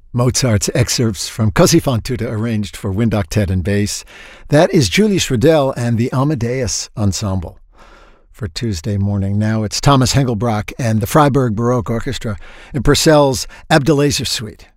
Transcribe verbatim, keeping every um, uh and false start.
Mozart's excerpts from Così fan tutte arranged for wind octet and bass. That is Julius Riddell and the Amadeus Ensemble for Tuesday morning. Now it's Thomas Hengelbrock and the Freiburg Baroque Orchestra in Purcell's Abdelaziz Suite.